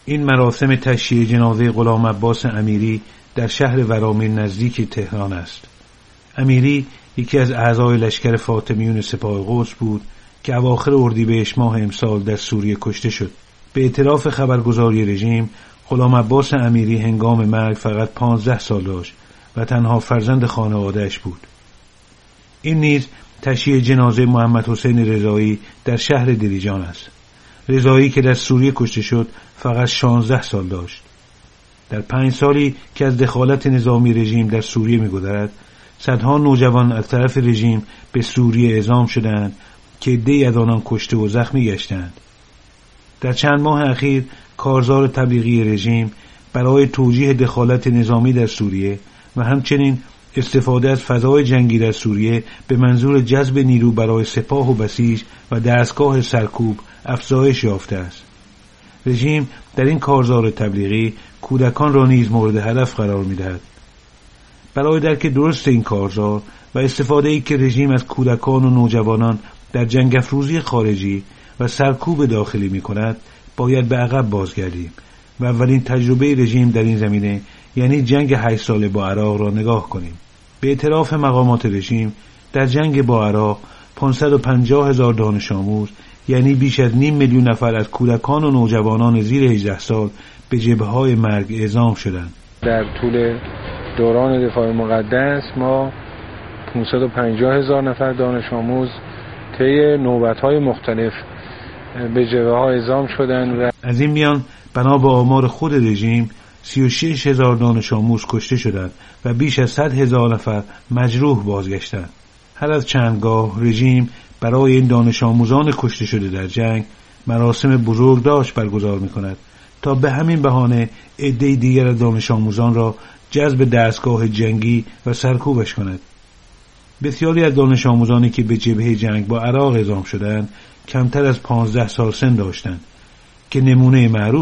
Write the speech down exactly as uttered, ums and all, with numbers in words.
این مراسم تشییع جنازه غلام عباس امیری در شهر ورامین نزدیک تهران است. امیری یکی از اعضای لشکر فاطمیون سپاه قدس بود که اواخر اردیبهشت ماه امسال در سوریه کشته شد. به اعتراف خبرگزاری رژیم، غلام عباس امیری هنگام مرگ فقط پانزده سال داشت و تنها فرزند خانواده‌اش بود. این نیز تشییع جنازه محمد حسین رضایی در شهر دلیجان است. رضایی که در سوریه کشته شد فقط شانزده سال داشت. در پنج سالی که از دخالت نظامی رژیم در سوریه می‌گذرد، صدها نوجوان از طرف رژیم به سوریه اعزام شدند که عده‌ای از آنان کشته و زخمی گشتند. در چند ماه اخیر کارزار تبلیغی رژیم برای توجیه دخالت نظامی در سوریه و همچنین استفاده از فضای جنگی در سوریه به منظور جذب نیرو برای سپاه و بسیج و دستگاه سرکوب افزایش یافته است. رژیم در این کارزار تبلیغی کودکان را نیز مورد هدف قرار می‌دهد. برای درک درست این کارزار و استفاده‌ای که رژیم از کودکان و نوجوانان در جنگ افروزی خارجی و سرکوب داخلی می‌کند، باید به عقب بازگردیم و اولین تجربه رژیم در این زمینه یعنی جنگ هشت ساله با عراق را نگاه کنیم. به اعتراف مقامات رژیم، در جنگ با عراق پانصد و پنجاه هزار دانش آموز یعنی بیش از نیم میلیون نفر از کودکان و نوجوانان زیر هجده سال به جبهه‌های مرگ اعزام شدند. در طول دوران دفاع مقدس ما پانصد و پنجاه هزار نفر دانش آموز طی نوبت‌های مختلف به جبهه‌ها اعزام شدند و از این میان بنا به آمار خود رژیم سی و شش هزار دانش آموز کشته شدند و بیش از صد هزار نفر مجروح بازگشتند. هر از چندگاه رژیم برای این دانش آموزان کشته شده در جنگ مراسم بزرگداشت برگزار می‌کند تا به همین بهانه عده‌ای دیگر از دانش آموزان را جذب دستگاه جنگی و سرکوبش کند. بسیاری از دانش آموزانی که به جبهه جنگ با عراق اعزام شدند کمتر از پانزده سال سن داشتند که نمونه معروف